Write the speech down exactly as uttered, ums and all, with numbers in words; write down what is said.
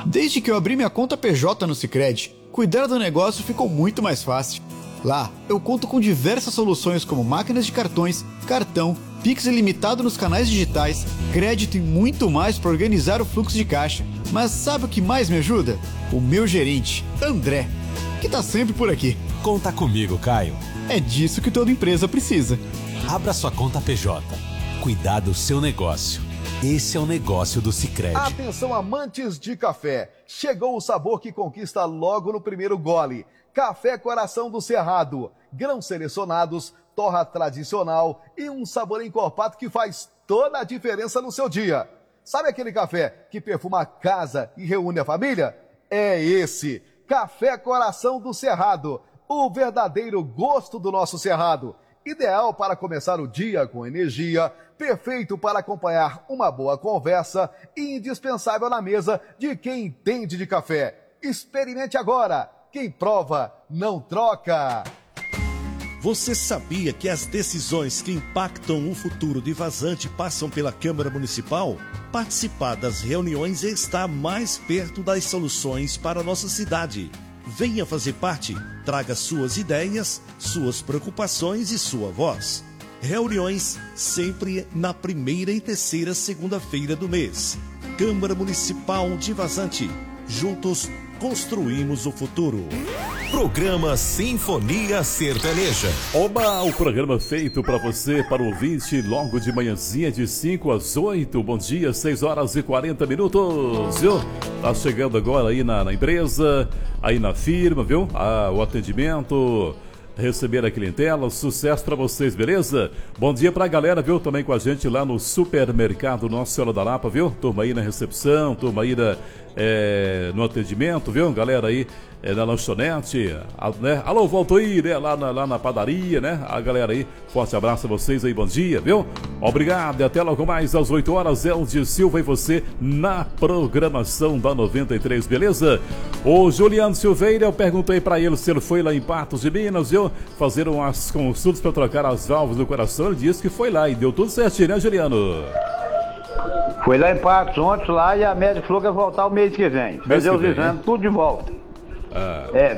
Desde que eu abri minha conta P J no Sicredi, cuidar do negócio ficou muito mais fácil. Lá, eu conto com diversas soluções como máquinas de cartões, cartão, Pix ilimitado nos canais digitais, crédito e muito mais para organizar o fluxo de caixa. Mas sabe o que mais me ajuda? O meu gerente, André, que tá sempre por aqui. Conta comigo, Caio. É disso que toda empresa precisa. Abra sua conta P J. Cuidar do seu negócio. Esse é o negócio do Sicredi. Atenção, amantes de café. Chegou o sabor que conquista logo no primeiro gole. Café Coração do Cerrado. Grãos selecionados, torra tradicional e um sabor encorpado que faz toda a diferença no seu dia. Sabe aquele café que perfuma a casa e reúne a família? É esse. Café Coração do Cerrado. O verdadeiro gosto do nosso Cerrado. Ideal para começar o dia com energia, perfeito para acompanhar uma boa conversa e indispensável na mesa de quem entende de café. Experimente agora. Quem prova, não troca. Você sabia que as decisões que impactam o futuro de Vazante passam pela Câmara Municipal? Participar das reuniões está mais perto das soluções para a nossa cidade. Venha fazer parte, traga suas ideias, suas preocupações e sua voz. Reuniões sempre na primeira e terceira segunda-feira do mês. Câmara Municipal de Vazante. Juntos construímos o futuro. Programa Sinfonia Sertaneja. Oba, o programa feito para você, para o ouvinte, logo de manhãzinha de cinco às oito. Bom dia, seis horas e quarenta minutos. Viu? Tá chegando agora aí na, na empresa, aí na firma, viu? Ah, o atendimento, receber a clientela, sucesso para vocês, beleza? Bom dia pra galera, viu? Também com a gente lá no supermercado Nossa Senhora da Lapa, viu? Turma aí na recepção, turma aí da, é, no atendimento, viu? Galera aí é, na lanchonete, a, né? Alô, volto aí, né? Lá na, lá na padaria, né? A galera aí, forte abraço a vocês aí, bom dia, viu? Obrigado e até logo mais às oito horas, Eldio Silva e você na programação da noventa e três, beleza? O Juliano Silveira, eu perguntei pra ele se ele foi lá em Patos de Minas, viu? Fazer umas consultas para trocar as válvulas do coração, ele disse que foi lá e deu tudo certinho, né, Juliano? Foi lá em Patos ontem lá e a médica falou que ia voltar o mês que vem. Fazer os exames tudo de volta. Ah. É,